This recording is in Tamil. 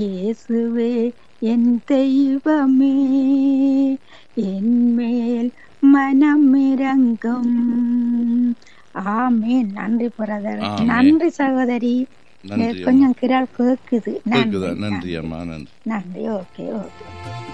இயேசுவே என் தெய்வமே, என் மேல் மனம் இறங்கும். ஆமென். நன்றி பிரதர். ஆமென். நன்றி சகோதரி. நன்றி கொஞ்சம் கிரால் கேக்குது. கேக்குதா? நன்றி அம்மா, நன்றி. நன்றி. Okay okay.